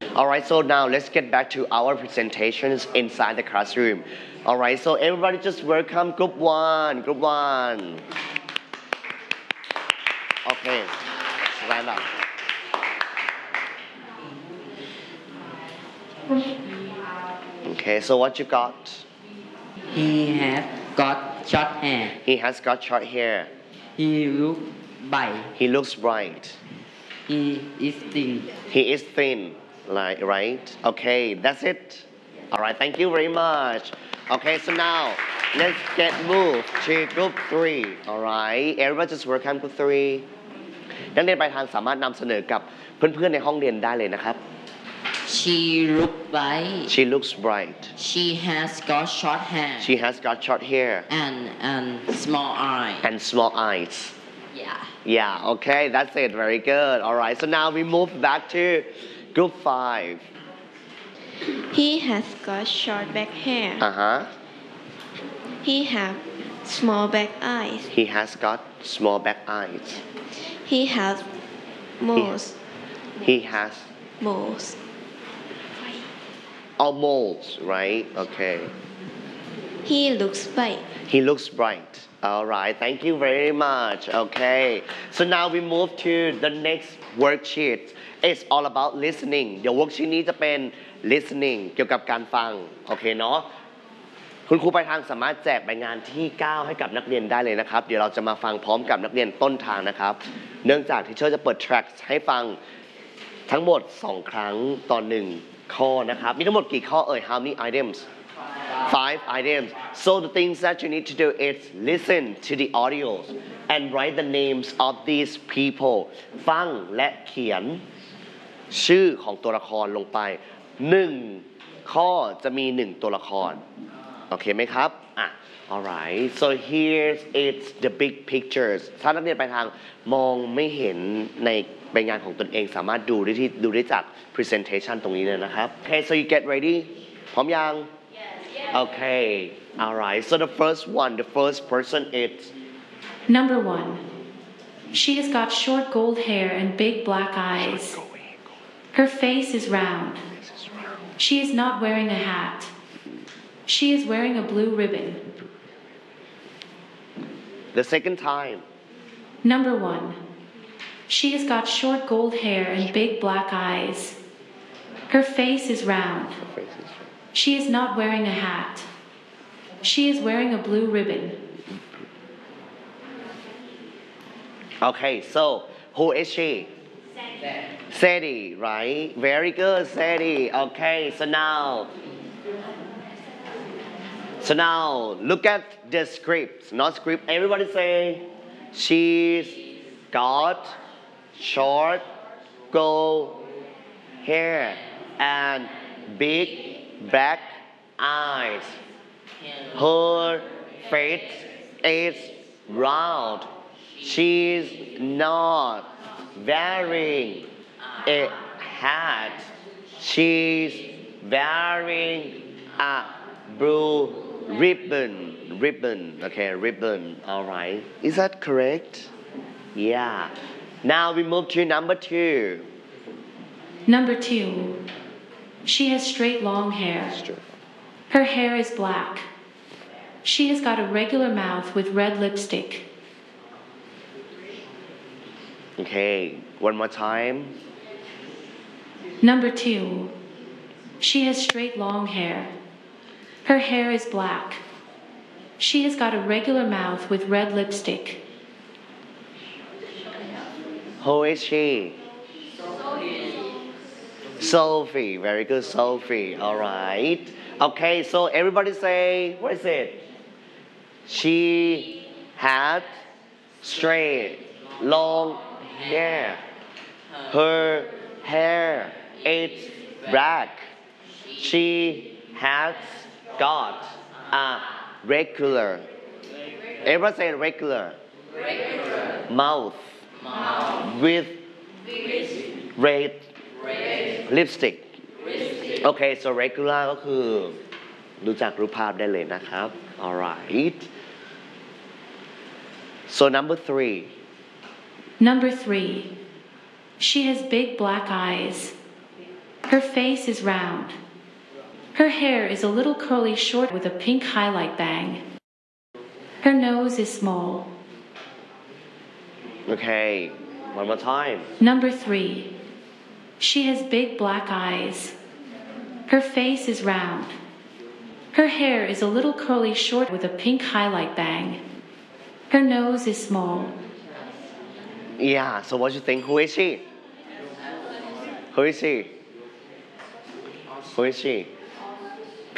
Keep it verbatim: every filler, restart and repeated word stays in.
Alright, so now let's get back to our presentations inside the classroom. Alright, so everybody just welcome group one, group one. Okay, stand up. Okay, so what you got? He has got short hair. He has got short hair. He looks bright. He looks bright. He is thin. He is thin, like, right? Okay, that's it. Alright, thank you very much. Okay, so now let's get moved to group three. Alright, everybody just welcome group three. นักเรียนปลายทางสามารถนำเสนอกับเพื่อนๆในห้องเรียนได้เลยนะครับ She looks bright. She looks bright. She has got short hair. She has got short hair and and small eyes. and small eyes. Yeah. Yeah, okay, that's it. Very good. Alright, so now we move back to group five. He has got short black hair. Uh-huh. He has small black eyes. He has got small black eyes. He has moles. He has Moles. all moles, right? Okay. He looks bright. He looks bright. Alright, thank you very much. Okay. So now we move to the next worksheet. It's all about listening. เดี๋ยว worksheet นี้จะเป็น listening เกี่ยวกับการฟัง โอเคเนาะ คุณครูปลายทางสามารถแจกใบงานที่ เก้า ให้กับนักเรียนได้เลยนะครับ เดี๋ยวเราจะมาฟังพร้อมกับนักเรียนต้นทางนะครับ เนื่องจากที่เชอร์จะเปิด track ให้ฟังทั้งหมด สอง ครั้งต่อ หนึ่ง ข้อนะครับ มีทั้งหมดกี่ข้อเอ่ย how many items five items so the things that you need to do is listen to the audios and write the names of these people ฟังและเขียนชื่อของตัวละครลงไป หนึ่ง ข้อจะมี หนึ่ง ตัวละครโอเคไหมครับอ่ะ alright so here's it's the big pictures ถ้านักเรียนไปทางมองไม่เห็นในใบงานของตนเองสามารถดูได้ที่ดูได้จาก presentation ตรงนี้เลยนะครับ okay so you get ready พร้อมยัง okay alright so the first one the first person is Number one. She has got short gold hair and big black eyes. Her face is round. She is not wearing a hat. She is wearing a blue ribbon. the second time Number one. She has got short gold hair and big black eyes. Her face is round. She is not wearing a hat. She is wearing a blue ribbon. okay so who is she Sadie right very good Sadie okay so now so now look at the script not script everybody say she's got short gold hair and big black eyes her face is round she's not wearing a hat she's wearing a blue ribbon ribbon okay ribbon all right is that correct yeah now we move to number two Number two. She has straight long hair. Her hair is black. She has got a regular mouth with red lipstick. okay one more time Number two. She has straight long hair. Her hair is black. She has got a regular mouth with red lipstick. who is she Sophie very good Sophie all right okay so everybody say what is it she had straight long hair her hair is black she has got a regular everybody say regular mouth with red lipstick โอเค so regular ก็คือดูจากรูปภาพได้เลยนะครับ alright so number three Number three. She has big black eyes. Her face is round. Her hair is a little curly short with a pink highlight bang. Her nose is small. Okay, one more time. Number three. She has big black eyes. Her face is round. Her hair is a little curly short with a pink highlight bang. Her nose is small. Yeah, so what do you think? Who is she? Who is she? Who is she?